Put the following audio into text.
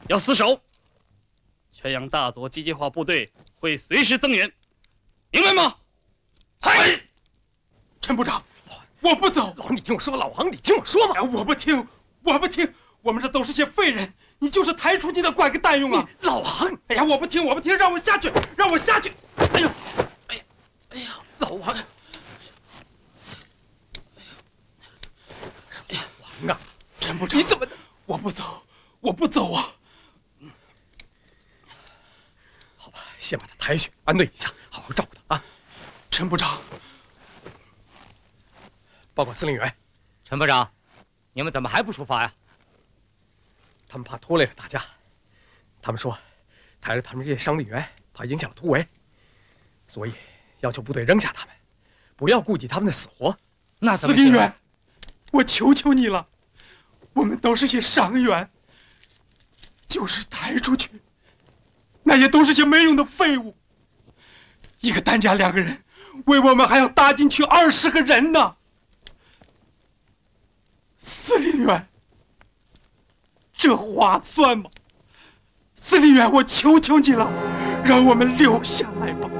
要死守。全阳大佐机械化部队会随时增援，明白吗？ 嗨！陈部长，我不走。 老王，你听我说，老王，你听我说嘛！ 哎，我不听，我不听，我们这都是些废人，你就是抬出去的怪个蛋用啊！ 老王， 哎呀，我不听，我不听，让我下去，让我下去！哎呀，哎呀，哎呀， 老王，哎呀，王啊， 陈部长， 你怎么？ 我不走，我不走啊！ 好吧，先把他抬去，安顿一下，好好照顾他啊。 陈部长， 报告司令员， 陈部长，你们怎么还不出发呀？ 他们怕拖累了大家，他们说抬着他们这些伤病员怕影响突围，所以要求部队扔下他们，不要顾及他们的死活。 那司令员，我求求你了，我们都是些伤员，就是抬出去，那也都是些没用的废物。一个担架2个人，为我们还要搭进去20个人呢。司令员，这划算吗？司令员，我求求你了，让我们留下来吧。